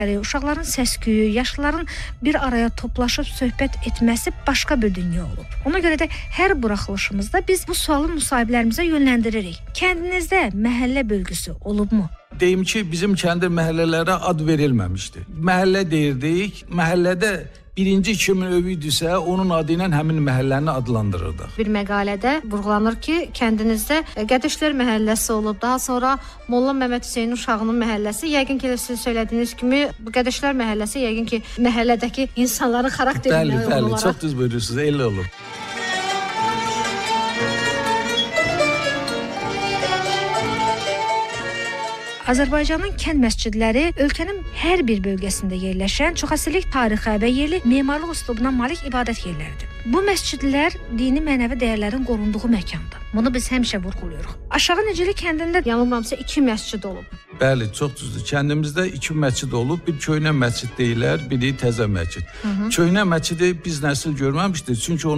Uşaqların səs-küyü, yaşlıların bir araya toplaşıb söhbət etməsi başqa bir dünya olub. Ona görə də hər buraxılışımızda biz bu sualı müsahiblərimizə yönləndiririk. Kəndinizdə məhəllə bölgüsü olubmu? Deyim ki, bizim kəndə məhəllələrə ad verilməmişdi. Məhəllə deyirdik, məhəllədə birinci kimin övüydüsə, onun adı ilə həmin məhəlləni adlandırırdıq. Bir məqalədə vurğulanır ki, kəndinizdə Qədişlər məhəlləsi olub, daha sonra Molla Məmməd Hüseyn uşağının məhəlləsi. Yəqin ki, siz söylədiyiniz kimi bu Qədişlər məhəlləsi yəqin ki, məhəllədəki insanların xarakterindən Bəli, olaraq. çox düz buyurursunuz, elə olub. Azərbaycanın kənd məscidləri ölkənin hər bir bölgəsində yerləşən çoxəsrlik tarixə və yerli memarlıq üslubuna malik ibadət yerləridir. Bu məscidlər dini mənəvi dəyərlərin qorunduğu məkandır. Bunu biz həmişə vurğuluyoruz. Aşağı Necəli kəndində yanılmamsa 2 məscid olub. Bəli, çox düzdür. Kəndimizdə 2 məscid olub. Bir köhnə məscid deyirlər, biri təzə məscid. Köhnə məscidi biz nəsil görməmişdik. Çünki